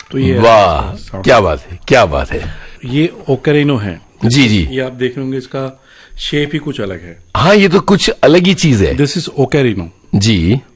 तो ये वाह, क्या बात है, क्या बात है। ये ओकेरिनो है। जी जी, ये आप देख रहे होंगे, इसका शेप ही कुछ अलग है। हाँ, ये तो कुछ अलग ही चीज है। This is ओकेरिनो। जी,